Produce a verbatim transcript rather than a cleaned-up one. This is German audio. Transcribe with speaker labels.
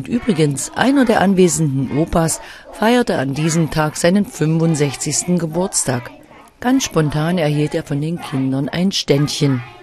Speaker 1: Und übrigens, einer der anwesenden Opas feierte an diesem Tag seinen fünfundsechzigsten Geburtstag. Ganz spontan erhielt er von den Kindern ein Ständchen.